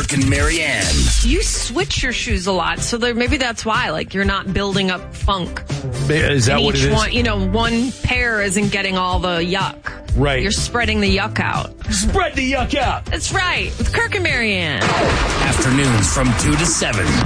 Kirk and Marianne. You switch your shoes a lot, so maybe that's why. Like, you're not building up funk. Is that what it is? One pair isn't getting all the yuck. Right. You're spreading the yuck out. Spread the yuck out. That's right. With Kirk and Marianne. Afternoons from 2 to 7.